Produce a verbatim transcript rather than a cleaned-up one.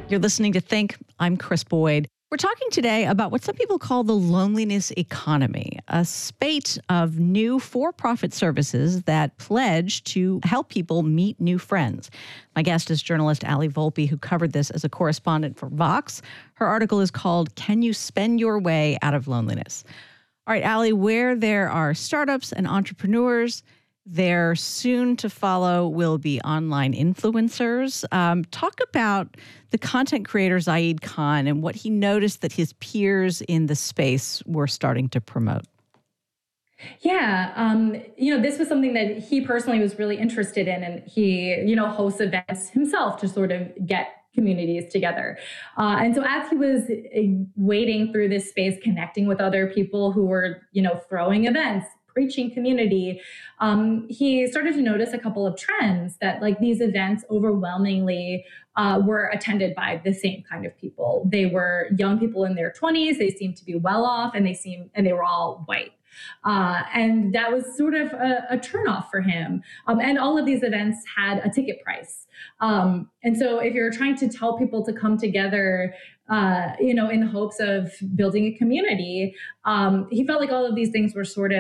You're listening to Think. I'm Chris Boyd. We're talking today about what some people call the loneliness economy, a spate of new for-profit services that pledge to help people meet new friends. My guest is journalist Ali Volpe, who covered this as a correspondent for Vox. Her article is called, Can You Spend Your Way Out of Loneliness? All right, Ali, where there are startups and entrepreneurs, there soon to follow will be online influencers. Um, talk about the content creator Zaid Khan and what he noticed that his peers in the space were starting to promote. Yeah, um, you know, this was something that he personally was really interested in, and he, you know, hosts events himself to sort of get communities together. Uh, and so as he was uh, wading through this space, connecting with other people who were, you know, throwing events, preaching community, um, he started to notice a couple of trends that like these events overwhelmingly uh, were attended by the same kind of people. They were young people in their twenties. They seemed to be well off, and they seemed, and they were all white. Uh, and that was sort of a, a turnoff for him. Um, and all of these events had a ticket price. Um, and so if you're trying to tell people to come together, uh, you know, in the hopes of building a community, um, he felt like all of these things were sort of